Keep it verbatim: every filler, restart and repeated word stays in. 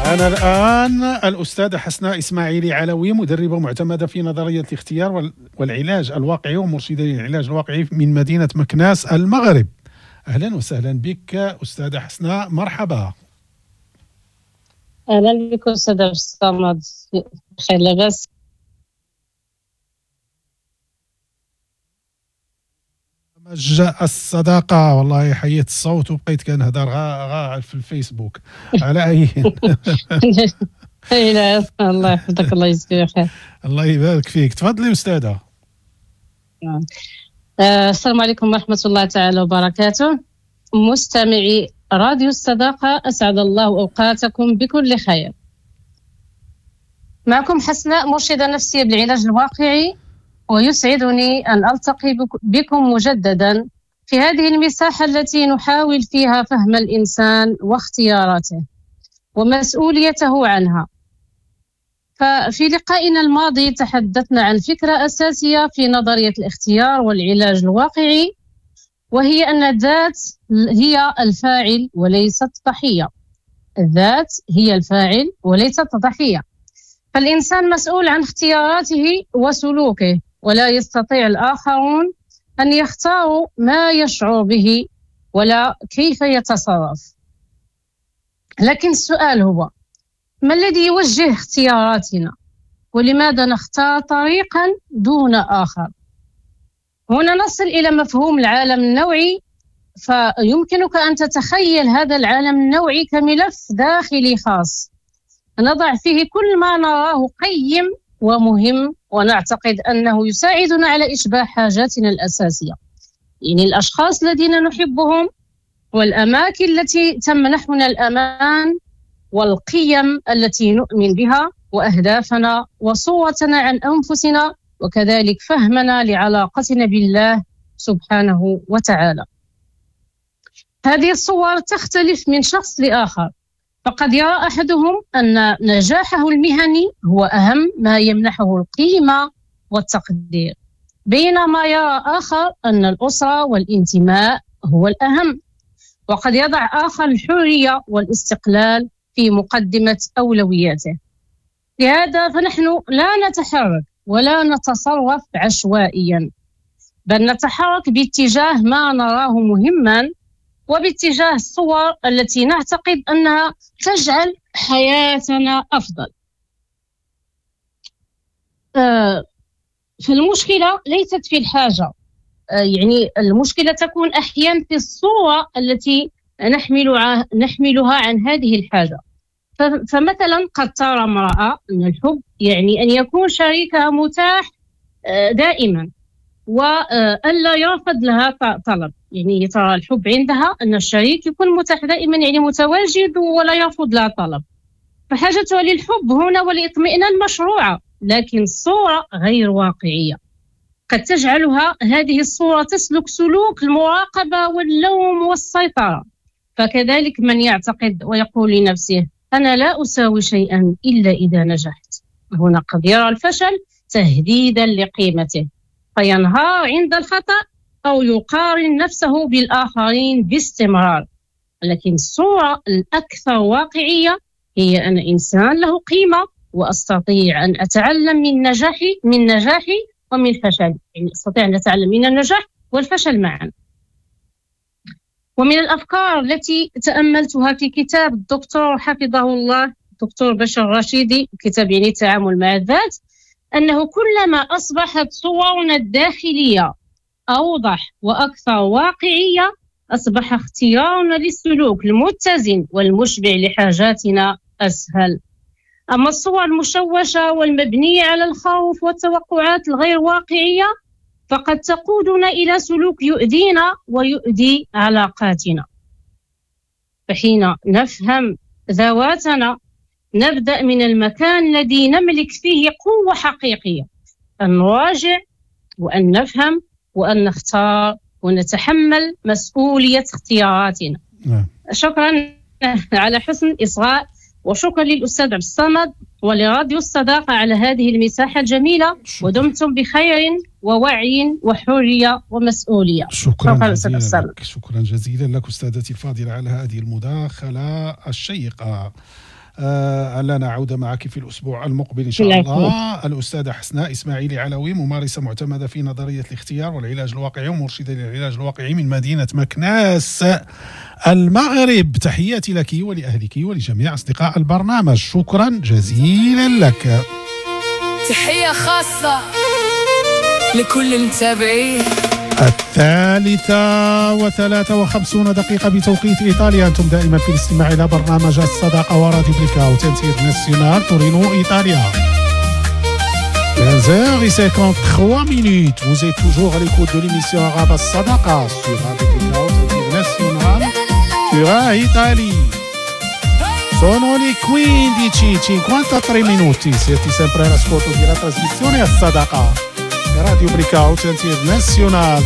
أنا الآن الأستاذة حسناء إسماعيلي علوي، مدربة معتمدة في نظرية الاختيار والعلاج الواقعي ومرشدة للعلاج الواقعي من مدينة مكناس المغرب. أهلا وسهلا بك أستاذة حسناء، مرحبا. أهلا بك أستاذ عبد الصمد، بخير لاباس؟ جاء الصداقة، والله حيت الصوت وبقيت كنهضر غا غا في الفيسبوك على أي لا الله يحفظك، الله يجزيك خير. الله يبارك فيك، تفضلي أستاذة. آه السلام عليكم ورحمة الله تعالى وبركاته. مستمعي راديو الصداقة، أسعد الله أوقاتكم بكل خير. معكم حسناء، مرشدة نفسية بالعلاج الواقعي، ويسعدني أن ألتقي بكم مجددا في هذه المساحة التي نحاول فيها فهم الإنسان واختياراته ومسؤوليته عنها. ففي لقائنا الماضي تحدثنا عن فكرة أساسية في نظرية الاختيار والعلاج الواقعي، وهي أن الذات هي الفاعل وليست ضحية. الذات هي الفاعل وليست ضحية، فالإنسان مسؤول عن اختياراته وسلوكه، ولا يستطيع الآخرون أن يختاروا ما يشعر به ولا كيف يتصرف. لكن السؤال هو: ما الذي يوجه اختياراتنا؟ ولماذا نختار طريقا دون آخر؟ هنا نصل إلى مفهوم العالم النوعي. فيمكنك أن تتخيل هذا العالم النوعي كملف داخلي خاص نضع فيه كل ما نراه قيم ومهم، ونعتقد أنه يساعدنا على إشباع حاجاتنا الأساسية، يعني الأشخاص الذين نحبهم، والأماكن التي تمنحنا الأمان، والقيم التي نؤمن بها، وأهدافنا وصورتنا عن أنفسنا، وكذلك فهمنا لعلاقتنا بالله سبحانه وتعالى. هذه الصور تختلف من شخص لآخر، فقد يرى أحدهم أن نجاحه المهني هو أهم ما يمنحه القيمة والتقدير، بينما يرى آخر أن الأسرة والانتماء هو الأهم، وقد يضع آخر الحرية والاستقلال في مقدمة أولوياته. لهذا فنحن لا نتحرك ولا نتصرف عشوائيا، بل نتحرك باتجاه ما نراه مهما، وباتجاه الصور التي نعتقد أنها تجعل حياتنا أفضل. آه فالمشكلة ليست في الحاجة، آه يعني المشكلة تكون أحيانا في الصورة التي نحمل نحملها عن هذه الحاجة. فمثلا قد ترى امرأة أن الحب يعني أن يكون شريكها متاح آه دائما، وألا يرفض لها طلب. يعني ترى الحب عندها أن الشريك يكون متاح دائما، يعني متواجد ولا يرفض لها طلب. فحاجتها للحب هنا والاطمئنان مشروعة، لكن الصورة غير واقعية، قد تجعلها هذه الصورة تسلك سلوك المراقبة واللوم والسيطرة. فكذلك من يعتقد ويقول لنفسه: أنا لا أساوي شيئا إلا إذا نجحت، هنا قد يرى الفشل تهديدا لقيمته، فينهار عند الخطأ أو يقارن نفسه بالآخرين باستمرار. لكن الصورة الأكثر واقعية هي أن إنسان له قيمة، وأستطيع أن أتعلم من نجاحي من نجاحي ومن فشلي، يعني أستطيع أن أتعلم من النجاح والفشل معا. ومن الأفكار التي تأملتها في كتاب الدكتور حفظه الله الدكتور بشر رشيدي، كتاب يعني التعامل مع الذات، أنه كلما أصبحت صورنا الداخلية أوضح وأكثر واقعية، أصبح اختيارنا للسلوك المتزن والمشبع لحاجاتنا أسهل. أما الصور المشوشة والمبنية على الخوف والتوقعات الغير واقعية فقد تقودنا إلى سلوك يؤذينا ويؤذي علاقاتنا. فحين نفهم ذواتنا نبدأ من المكان الذي نملك فيه قوة حقيقية، أن نراجع وأن نفهم وأن نختار ونتحمل مسؤولية اختياراتنا. شكرا على حسن إصغاء، وشكرا للأستاذ عبد الصمد ولراديو الصداقة على هذه المساحة الجميلة. ودمتم بخير ووعي وحرية ومسؤولية. شكرا, شكرا جزيلا لك. شكرا جزيلا لك أستاذتي الفاضلة على هذه المداخلة الشيقة. آه لنا عودة معك في الأسبوع المقبل إن شاء الله. الأستاذة حسناء إسماعيلي علوي، ممارسة معتمدة في نظرية الاختيار والعلاج الواقعي ومرشدة للعلاج الواقعي من مدينة مكناس المغرب. تحياتي لك ولأهلك ولجميع أصدقاء البرنامج، شكرا جزيلا لك. تحية خاصة لكل المتابعين. الثالثة وثلاثة وخمسون دقيقة بتوقيت إيطاليا. أنتم دائما في الاستماع إلى برنامج الصداقة وراديو بليكاوت انترناسيونال تورينو إيطاليا. quinze heures cinquante-trois minutes. Vous êtes toujours à l'écoute de l'émission Arabe Sadaqa sur Radio Blackout International sur Italie. Sono le quindici e cinquantatré minuti. Siete sempre all'ascolto della trasmissione a Sadaqa Radio Blackout International